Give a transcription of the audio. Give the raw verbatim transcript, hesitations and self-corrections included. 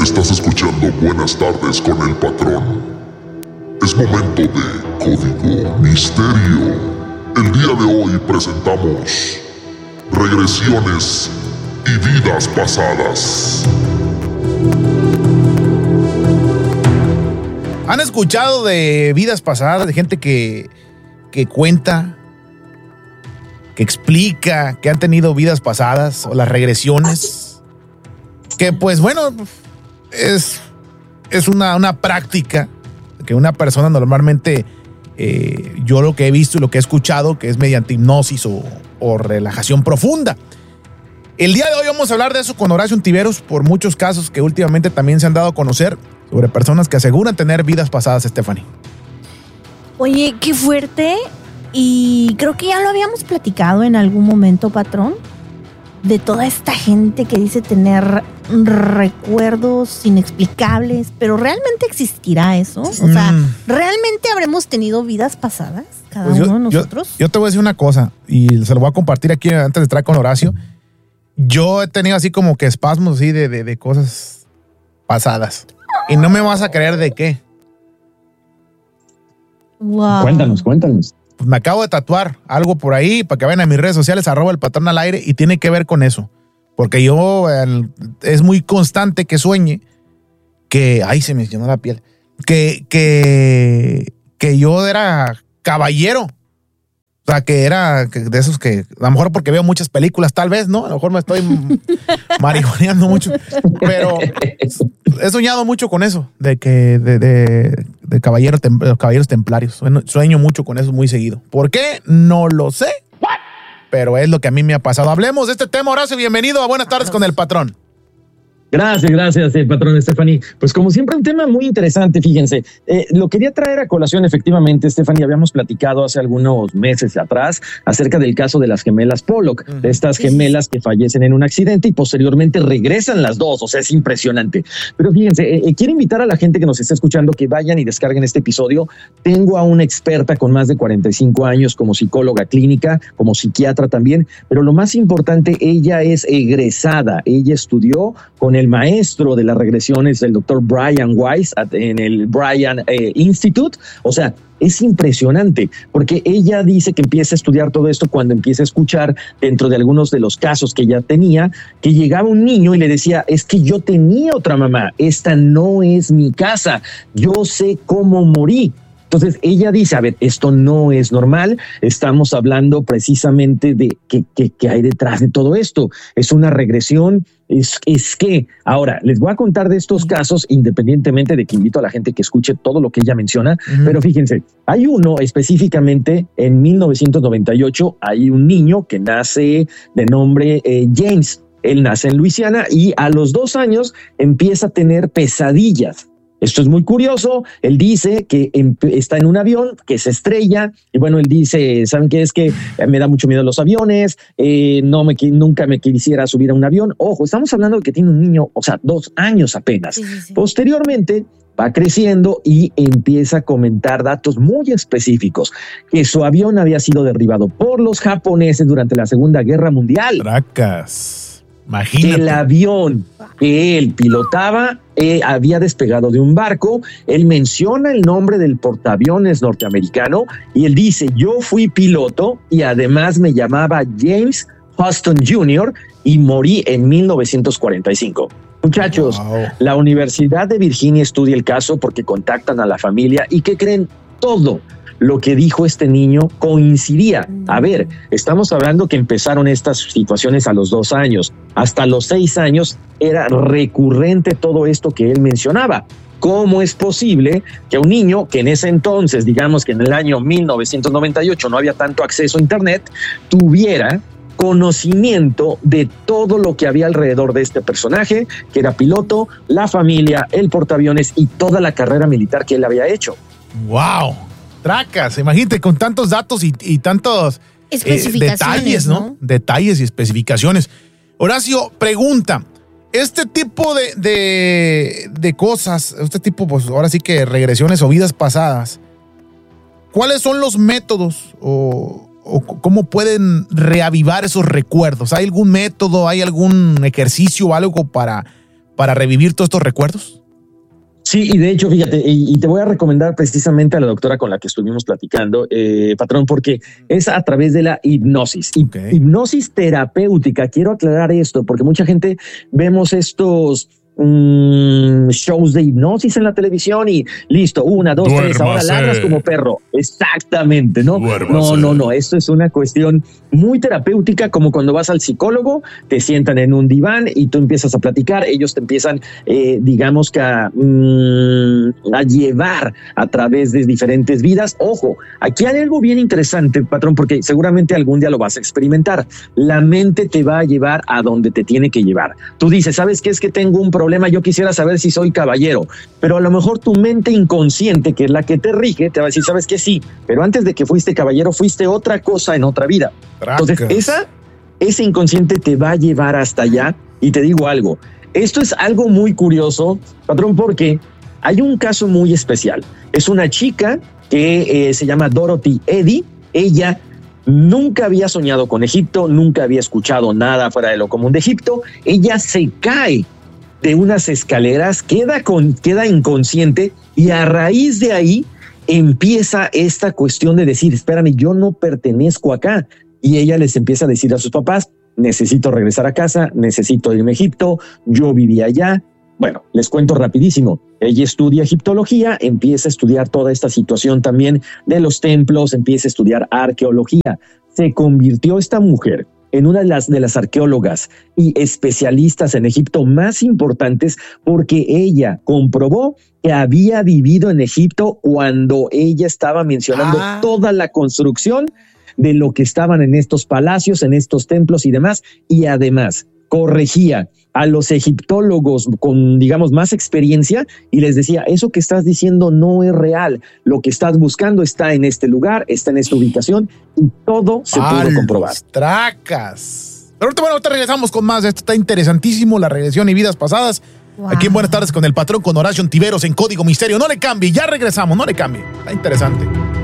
Estás escuchando Buenas Tardes con el Patrón. Es momento de Código Misterio. El día de hoy presentamos regresiones y vidas pasadas. ¿Han escuchado de vidas pasadas, de gente que, que cuenta, que explica que han tenido vidas pasadas o las regresiones? Que pues bueno, es, es una, una práctica que una persona normalmente, eh, yo lo que he visto y lo que he escuchado, que es mediante hipnosis o, o relajación profunda. El día de hoy vamos a hablar de eso con Horacio Ontiveros por muchos casos que últimamente también se han dado a conocer sobre personas que aseguran tener vidas pasadas, Stephanie. Oye, qué fuerte. Y creo que ya lo habíamos platicado en algún momento, patrón, de toda esta gente que dice tener recuerdos inexplicables, pero ¿realmente existirá eso? O sea, mm. ¿realmente habremos tenido vidas pasadas cada pues yo, uno de nosotros? Yo, yo te voy a decir una cosa, y se lo voy a compartir aquí antes de entrar con Horacio. Yo he tenido así como que espasmos así de, de, de cosas pasadas. Y no me vas a creer de qué. Wow. Cuéntanos, cuéntanos. Pues me acabo de tatuar algo por ahí para que vayan a mis redes sociales, arroba el patrón al aire, y tiene que ver con eso. Porque yo, el, es muy constante que sueñe que, ay, se me llenó la piel, que, que, que yo era caballero. O sea, que era de esos que, a lo mejor porque veo muchas películas, tal vez, ¿no? A lo mejor me estoy marihuaneando mucho. Pero he soñado mucho con eso, de que, de, de, de caballero, tem, los caballeros templarios. Sueño, sueño mucho con eso muy seguido. ¿Por qué? No lo sé. Pero es lo que a mí me ha pasado. Hablemos de este tema, Horacio. Bienvenido a Buenas Tardes con el Patrón. Gracias, gracias, el patrón Stephanie. Pues como siempre, un tema muy interesante, fíjense. Eh, lo quería traer a colación, efectivamente, Stephanie. Habíamos platicado hace algunos meses atrás acerca del caso de las gemelas Pollock, uh-huh. de estas gemelas que fallecen en un accidente y posteriormente regresan las dos. O sea, es impresionante. Pero fíjense, eh, quiero invitar a la gente que nos está escuchando que vayan y descarguen este episodio. Tengo a una experta con más de cuarenta y cinco años como psicóloga clínica, como psiquiatra también, pero lo más importante, ella es egresada. Ella estudió con el El maestro de las regresiones, el doctor Brian Weiss, en el Brian eh, Institute. O sea, es impresionante, porque ella dice que empieza a estudiar todo esto cuando empieza a escuchar, dentro de algunos de los casos que ella tenía, que llegaba un niño y le decía, es que yo tenía otra mamá, esta no es mi casa, yo sé cómo morí. Entonces ella dice, a ver, esto no es normal, estamos hablando precisamente de qué, qué, qué hay detrás de todo esto. Es una regresión, es, es que, ahora, les voy a contar de estos casos, independientemente de que invito a la gente que escuche todo lo que ella menciona, uh-huh. pero fíjense, hay uno específicamente en mil novecientos noventa y ocho, hay un niño que nace de nombre eh, James, él nace en Luisiana y a los dos años empieza a tener pesadillas. Esto es muy curioso. Él dice que está en un avión que se estrella y bueno, él dice, ¿saben qué? Es que me da mucho miedo los aviones, eh, no me, nunca me quisiera subir a un avión. Ojo, estamos hablando de que tiene un niño, o sea, dos años apenas. Sí, sí, sí. Posteriormente va creciendo y empieza a comentar datos muy específicos, que su avión había sido derribado por los japoneses durante la Segunda Guerra Mundial. Tracas. Imagínate. El avión que él pilotaba eh, había despegado de un barco. Él menciona el nombre del portaaviones norteamericano y él dice, yo fui piloto y además me llamaba James Huston junior y morí en mil novecientos cuarenta y cinco. Muchachos, wow. La Universidad de Virginia estudia el caso porque contactan a la familia y ¿qué creen? Todo lo que dijo este niño coincidía. A ver, estamos hablando que empezaron estas situaciones a los dos años. Hasta los seis años era recurrente todo esto que él mencionaba. ¿Cómo es posible que un niño que en ese entonces, digamos que en el año mil novecientos noventa y ocho no había tanto acceso a internet, tuviera conocimiento de todo lo que había alrededor de este personaje, que era piloto, la familia, el portaaviones y toda la carrera militar que él había hecho? ¡Wow! Tracas, imagínate, con tantos datos y, y tantos eh, detalles, ¿no? ¿no? Detalles y especificaciones. Horacio, pregunta, este tipo de, de, de cosas, este tipo, pues ahora sí que regresiones o vidas pasadas, ¿cuáles son los métodos o, o cómo pueden reavivar esos recuerdos? ¿Hay algún método, hay algún ejercicio o algo para, para revivir todos estos recuerdos? Sí, y de hecho, fíjate, y, y te voy a recomendar precisamente a la doctora con la que estuvimos platicando, eh, patrón, porque es a través de la hipnosis. Okay. Hipnosis terapéutica. Quiero aclarar esto, porque mucha gente vemos estos Mm, shows de hipnosis en la televisión y listo, una, dos, Duérmase. tres, ahora ladras como perro. Exactamente, ¿no? Duérmase. No, no, no, esto es una cuestión muy terapéutica, como cuando vas al psicólogo, te sientan en un diván y tú empiezas a platicar, ellos te empiezan, eh, digamos que a, mm, a llevar a través de diferentes vidas. Ojo, aquí hay algo bien interesante, patrón, porque seguramente algún día lo vas a experimentar. La mente te va a llevar a donde te tiene que llevar. Tú dices, ¿sabes qué? Es que tengo un problema problema, yo quisiera saber si soy caballero, pero a lo mejor tu mente inconsciente, que es la que te rige, te va a decir, sabes que sí, pero antes de que fuiste caballero, fuiste otra cosa en otra vida. Tracas. Entonces, esa, ese inconsciente te va a llevar hasta allá. Y te digo algo, esto es algo muy curioso, patrón, porque hay un caso muy especial. Es una chica que eh, se llama Dorothy Eddy. Ella nunca había soñado con Egipto, nunca había escuchado nada fuera de lo común de Egipto. Ella se cae de unas escaleras, queda, con, queda inconsciente y a raíz de ahí empieza esta cuestión de decir, espérame, yo no pertenezco acá. Y ella les empieza a decir a sus papás, necesito regresar a casa, necesito irme a Egipto, yo vivía allá. Bueno, les cuento rapidísimo. Ella estudia egiptología, empieza a estudiar toda esta situación también de los templos, empieza a estudiar arqueología. Se convirtió esta mujer en una de las, de las arqueólogas y especialistas en Egipto más importantes, porque ella comprobó que había vivido en Egipto cuando ella estaba mencionando ah. toda la construcción de lo que estaban en estos palacios, en estos templos y demás, y además corregía a los egiptólogos con, digamos, más experiencia y les decía, eso que estás diciendo no es real, lo que estás buscando está en este lugar, está en esta ubicación y todo se ¡A pudo comprobar! Tracas. Pero ahorita, bueno, ahorita regresamos con más. Esto está interesantísimo, la regresión y vidas pasadas. Wow. Aquí en Buenas Tardes con el Patrón, con Horacio Ontiveros en Código Misterio. No le cambie, ya regresamos, no le cambie. Está interesante.